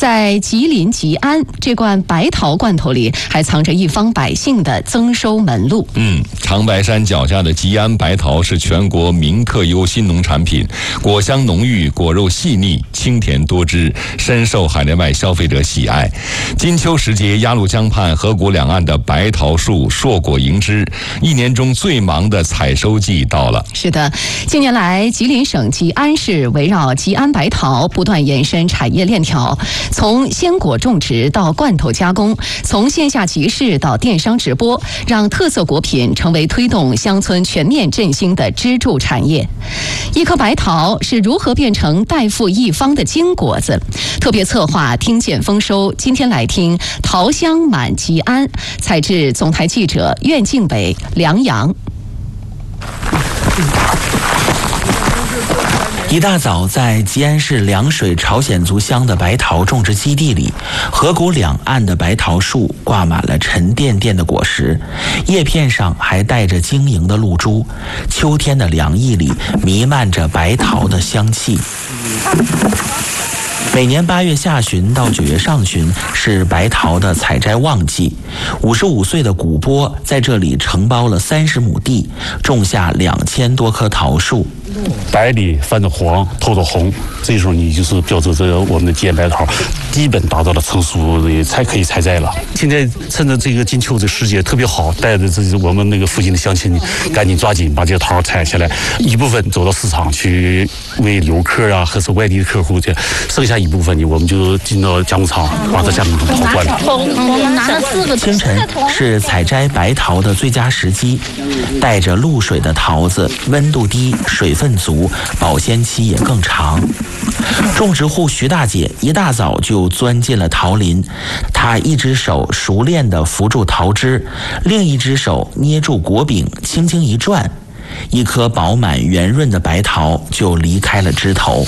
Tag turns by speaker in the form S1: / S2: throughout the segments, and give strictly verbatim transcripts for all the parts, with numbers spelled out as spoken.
S1: 在吉林吉安，这罐白桃罐头里还藏着一方百姓的增收门路。
S2: 嗯，长白山脚下的吉安白桃是全国名特优新农产品，果香浓郁，果肉细腻，清甜多汁，深受海内外消费者喜爱。金秋时节，鸭绿江畔河谷两岸的白桃树硕果盈枝，一年中最忙的采收季到了。
S1: 是的，近年来，吉林省吉安市围绕吉安白桃不断延伸产业链条，从鲜果种植到罐头加工，从线下集市到电商直播，让特色果品成为推动乡村全面振兴的支柱产业。一颗白桃是如何变成代富一方的金果子？特别策划听见丰收，今天来听桃香满吉安，采制总台记者苑静北、梁阳。
S3: 一大早，在吉安市凉水朝鲜族乡的白桃种植基地里，河谷两岸的白桃树挂满了沉甸甸的果实，叶片上还带着晶莹的露珠。秋天的凉意里弥漫着白桃的香气。每年八月下旬到九月上旬是白桃的采摘旺季。五十五岁的古波在这里承包了三十亩地，种下两千多棵桃树。
S4: 白里泛着黄，透着红，这时候你就是标志着我们的吉安白桃基本达到了成熟，才可以采摘了。现在趁着这个金秋这时节特别好，带着这我们那个附近的乡亲，赶紧抓紧把这个桃采下来，一部分走到市场去为游客啊，或是外地的客户去，剩下一部分呢，我们就进到加工厂，把它加工成桃罐。
S5: 我们拿了四个。
S3: 清晨是采摘白桃的最佳时机，带着露水的桃子温度低，水分足，保鲜期也更长。种植户徐大姐一大早就钻进了桃林，她一只手熟练地扶住桃枝，另一只手捏住果柄，轻轻一转，一颗饱满圆润的白桃就离开了枝头。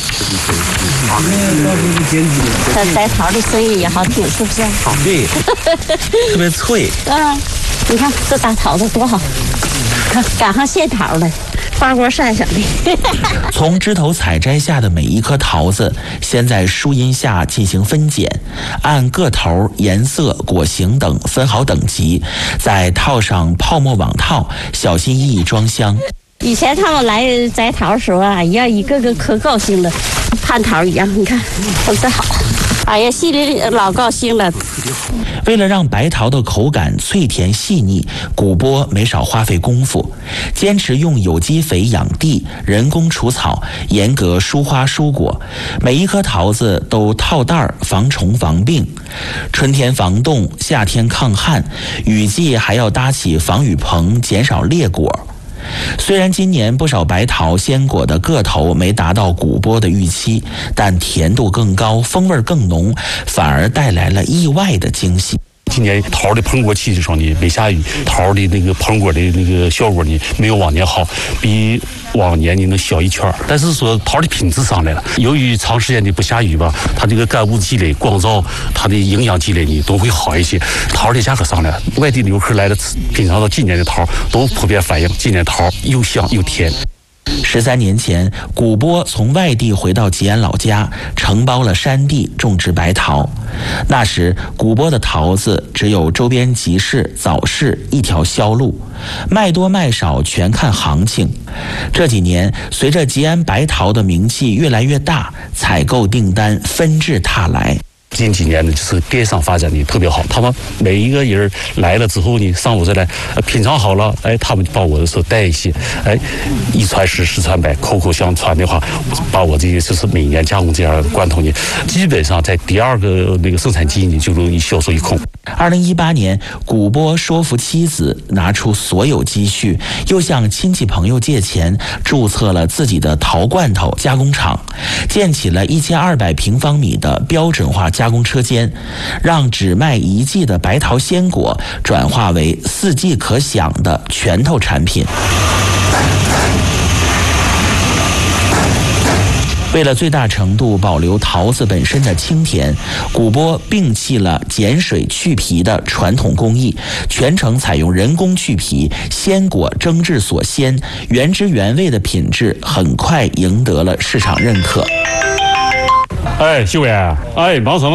S5: 这摘桃的声音也好听，是不是？
S3: 对，特别脆。
S5: 嗯，你看这大桃子多好，看赶上现桃了。花锅晒上的。
S3: 从枝头采摘下的每一颗桃子，先在树荫下进行分拣，按个头、颜色、果形等分好等级，再套上泡沫网套，小心翼翼装箱。
S5: 以前他们来摘桃的时候啊，一样一个个可高兴了，盼桃一样，你看都这好。哎呀，心里老高兴了。
S3: 为了让白桃的口感脆甜细腻，古波没少花费功夫，坚持用有机肥养地，人工除草，严格疏花疏果，每一颗桃子都套袋儿，防虫防病。春天防冻，夏天抗旱，雨季还要搭起防雨棚，减少裂果。虽然今年不少白桃鲜果的个头没达到古波的预期，但甜度更高，风味更浓，反而带来了意外的惊喜。
S4: 今年桃的膨果期的时候呢，没下雨，桃的那个膨果的那个效果呢，没有往年好，比往年呢能小一圈。但是说桃的品质上来了，由于长时间的不下雨吧，它这个干物积累、光照，它的营养积累呢都会好一些。桃的价格上来了，外地的游客来了品尝到今年的桃，都普遍反映今年桃又香又甜。
S3: 十三年前，古波从外地回到吉安老家，承包了山地种植白桃。那时，古波的桃子只有周边集市、早市一条销路，卖多卖少全看行情。这几年，随着吉安白桃的名气越来越大，采购订单纷至沓来。
S4: 近几年呢，就是电商发展的特别好，他们每一个人来了之后呢，上午再来品尝好了，哎，他们就把我的时候带一些，哎，一传十，十传百，口口相传的话，把我这个就是每年加工这样的罐头呢，基本上在第二个那个生产季呢就容易销售一空。
S3: 二零一八年，古波说服妻子拿出所有积蓄，又向亲戚朋友借钱，注册了自己的桃罐头加工厂，建起了一千二百平方米的标准化加工车间，让只卖一季的白桃鲜果转化为四季可享的拳头产品。为了最大程度保留桃子本身的清甜，古波摒弃了碱水去皮的传统工艺，全程采用人工去皮，鲜果蒸制所鲜，原汁原味的品质很快赢得了市场认可。
S4: 哎，秀妍，哎，忙什么？